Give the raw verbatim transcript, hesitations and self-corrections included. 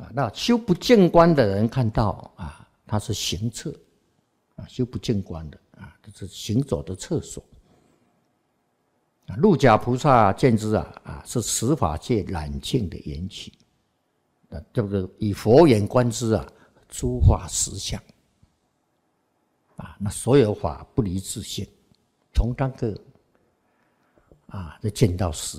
啊，那修不净观的人看到啊，他是行厕啊，修不净观的啊，这是行走的厕所。啊，入家菩萨见之啊，啊是十法界染净的缘起。啊，这个以佛眼观之啊，诸法实相。啊，那所有法不离自性，从那个啊，就见到实。